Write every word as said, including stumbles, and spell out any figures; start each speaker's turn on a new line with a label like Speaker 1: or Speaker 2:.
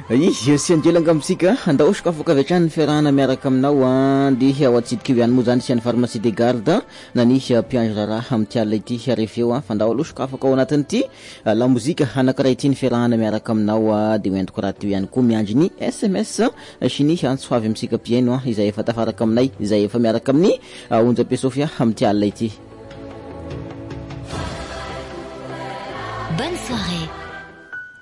Speaker 1: izy sianjelanga musika andaosiko afaka avy hatrany fiarahana miaraka aminao a dia ao atsidika io ihany moa zany sian'ny pharmacie de garde nanisy mpiandry raraha amin'ny tiala ity arefeo a fandao alosiko afaka ao anatin'ity la mozika anankiray ity ny fiarahana miaraka aminao a dia hoentiko raha teo ihany koa miandry ny sms sy ny antsoavy amintsika mpiaino a izay efa tafaraka aminay izay efa miaraka amin'ny onjam-pe sofia amin'ny tiala ity